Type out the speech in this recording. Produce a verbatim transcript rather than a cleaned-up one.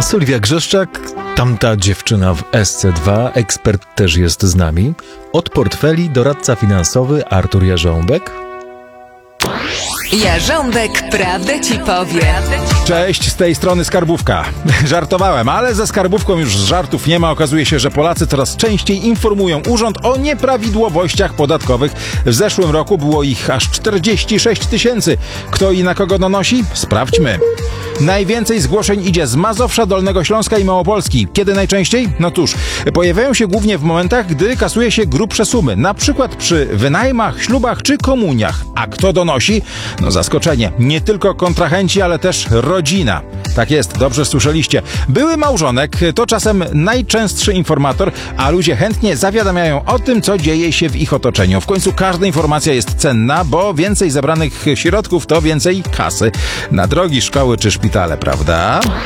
Sylwia Grzeszczak, tamta dziewczyna w S C dwa, ekspert też jest z nami. Od portfeli doradca finansowy Artur Jarząbek. Jarząbek prawdę ci powie. Cześć, z tej strony Skarbówka. Żartowałem, ale ze Skarbówką już żartów nie ma. Okazuje się, że Polacy coraz częściej informują urząd o nieprawidłowościach podatkowych. W zeszłym roku było ich aż czterdzieści sześć tysięcy. Kto i na kogo donosi? Sprawdźmy. Najwięcej zgłoszeń idzie z Mazowsza, Dolnego Śląska i Małopolski. Kiedy najczęściej? No cóż, pojawiają się głównie w momentach, gdy kasuje się grubsze sumy. Na przykład przy wynajmach, ślubach czy komuniach. A kto donosi? No zaskoczenie. Nie tylko kontrahenci, ale też rodzina. Tak jest, dobrze słyszeliście. Były małżonek to czasem najczęstszy informator, a ludzie chętnie zawiadamiają o tym, co dzieje się w ich otoczeniu. W końcu każda informacja jest cenna, bo więcej zebranych środków to więcej kasy na drogi, szkoły czy szpitale, prawda?